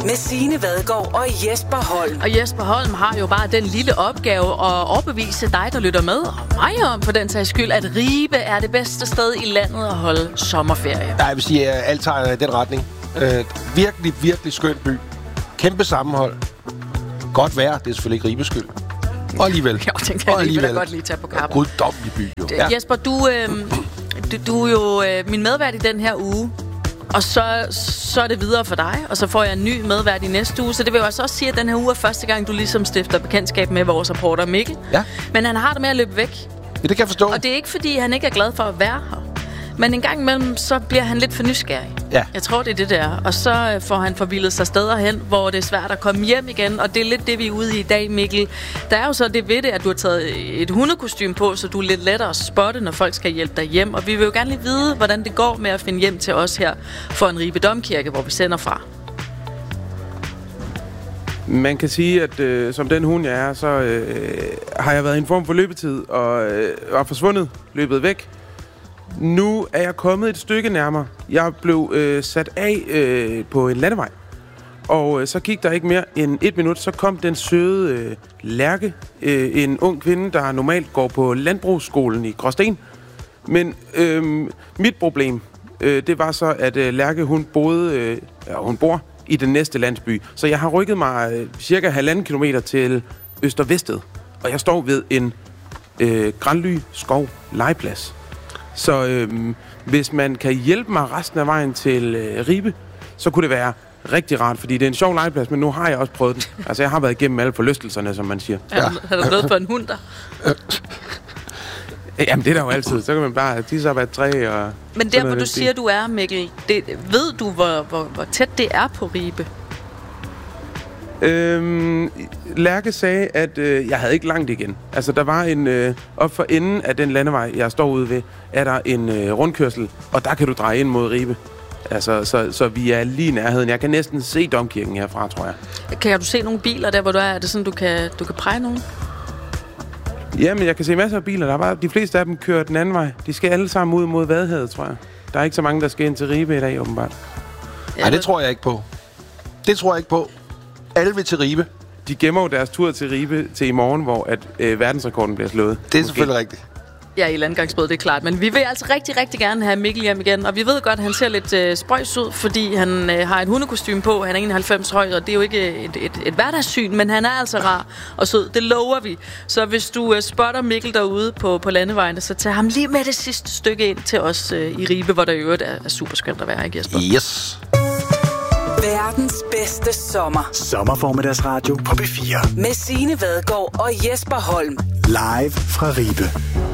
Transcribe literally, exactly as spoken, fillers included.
med Signe Vadgaard og Jesper Holm. Og Jesper Holm har jo bare den lille opgave at overbevise dig, der lytter med, og mig om for den sags skyld, at Ribe er det bedste sted i landet at holde sommerferie. Ja, jeg vil sige, at alt tager i den retning. Øh, virkelig, virkelig skøn by. Kæmpe sammenhold. Godt vejr, det er selvfølgelig ikke Ribes skyld. Og alligevel. Jo, tænkte jeg lige, vil jeg godt lige tage på kappen. Guddommelig by, jo. Ja. Jesper, du, øh, du, du er jo øh, min medvært i den her uge. Og så, så er det videre for dig, og så får jeg en ny medvært i næste uge. Så det vil jo altså også sige, at den her uge er første gang, du ligesom stifter bekendtskab med vores reporter Mikkel. Ja. Men han har det med at løbe væk. Ja, det kan jeg forstå. Og det er ikke, fordi han ikke er glad for at være her. Men en gang imellem, så bliver han lidt for nysgerrig. Ja. Jeg tror, det er det der. Og så får han forvildet sig steder hen, hvor det er svært at komme hjem igen. Og det er lidt det, vi er ude i i dag, Mikkel. Der er jo så det ved det, at du har taget et hundekostyme på, så du er lidt lettere at spotte, når folk skal hjælpe dig hjem. Og vi vil jo gerne lige vide, hvordan det går med at finde hjem til os her for en Ribe Domkirke, hvor vi sender fra. Man kan sige, at øh, som den hund jeg er, så øh, har jeg været i en form for løbetid og øh, er forsvundet, løbet væk. Nu er jeg kommet et stykke nærmere. Jeg blev øh, sat af øh, på en landevej, og øh, så gik der ikke mere end et minut, så kom den søde øh, Lærke, øh, en ung kvinde, der normalt går på landbrugsskolen i Gråsten. Men øh, mit problem, øh, det var så, at øh, Lærke, hun boede, øh, ja, hun bor i den næste landsby. Så jeg har rykket mig øh, cirka halvanden kilometer til Øster-Vested, og jeg står ved en øh, Granly Skov legeplads. Så øhm, hvis man kan hjælpe mig resten af vejen til øh, Ribe, så kunne det være rigtig rart, fordi det er en sjov legeplads, men nu har jeg også prøvet den. Altså, jeg har været igennem alle forlystelserne, som man siger. Ja. Har du noget for en hund der? Jamen, det er der jo altid. Så kan man bare tisse op af et træ og... Men der, hvor du siger, du er, Mikkel, det, ved du, hvor, hvor, hvor tæt det er på Ribe? Øhm, Lærke sagde, at øh, jeg havde ikke langt igen. Altså, der var en... Øh, op for enden af den landevej, jeg står ude ved, er der en øh, rundkørsel, og der kan du dreje ind mod Ribe. Altså, så, så vi er lige i nærheden. Jeg kan næsten se Domkirken herfra, tror jeg. Kan du se nogle biler der, hvor du er? Er det sådan, du kan, du kan præge nogen? Jamen, jeg kan se masser af biler. Der er bare, de fleste af dem kører den anden vej. De skal alle sammen ud mod Vadehavet, tror jeg. Der er ikke så mange, der skal ind til Ribe i dag, åbenbart. Nej, det tror jeg ikke på. Det tror jeg ikke på. Alle vil til Ribe. De gemmer jo deres tur til Ribe til i morgen, hvor at, øh, verdensrekorden bliver slået. Det er Måske. selvfølgelig rigtigt. Ja, i landgangsbåd, det er klart. Men vi vil altså rigtig, rigtig gerne have Mikkel hjem igen. Og vi ved godt, at han ser lidt øh, spøjs ud, fordi han øh, har et hundekostyme på. Han er enoghalvfems høj, og det er jo ikke et, et, et hverdagssyn, men han er altså rar og sød. Det lover vi. Så hvis du øh, spotter Mikkel derude på, på landevejene, så tag ham lige med det sidste stykke ind til os øh, i Ribe, hvor der i øvrigt er, er super skønt at være, ikke Jesper? Yes. Verdens bedste sommer. Sommerformiddagsradio på B fire. Med Signe Vadgaard og Jesper Holm. Live fra Ribe.